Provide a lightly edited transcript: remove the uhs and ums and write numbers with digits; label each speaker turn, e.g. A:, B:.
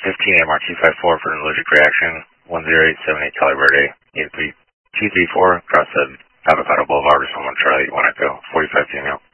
A: 15 MRT54 for an allergic reaction, 10878 Cali Verde, 234, cross the Avocado Boulevard, San Juan Charlie, 1 Echo, 45 female.